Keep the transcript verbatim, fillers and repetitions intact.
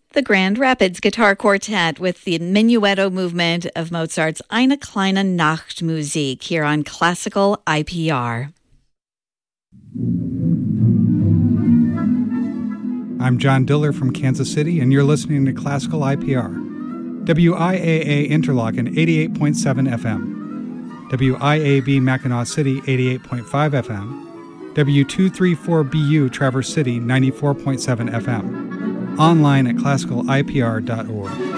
The Grand Rapids Guitar Quartet with the minuetto movement of Mozart's Eine kleine Nachtmusik here on Classical I P R. I'm John Diller from Kansas City, and you're listening to Classical I P R. W I A A Interlochen eighty-eight point seven F M. W I A B Mackinac City eighty-eight point five F M. W two thirty-four B U Traverse City ninety-four point seven F M. Online at classical I P R dot org.